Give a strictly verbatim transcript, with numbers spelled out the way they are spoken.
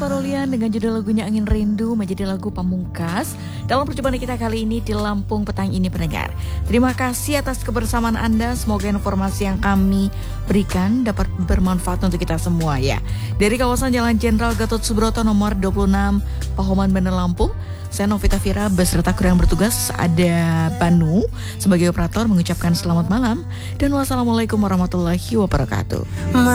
Parolian dengan judul lagunya Angin Rindu menjadi lagu pamungkas dalam perjumpaan kita kali ini di Lampung Petang ini pendengar. Terima kasih atas kebersamaan Anda. Semoga informasi yang kami berikan dapat bermanfaat untuk kita semua ya. Dari kawasan Jalan Jenderal Gatot Subroto nomor dua puluh enam Pahoman Bandar Lampung, saya Novita Vira beserta kru yang bertugas ada Banu sebagai operator mengucapkan selamat malam dan wassalamualaikum warahmatullahi wabarakatuh.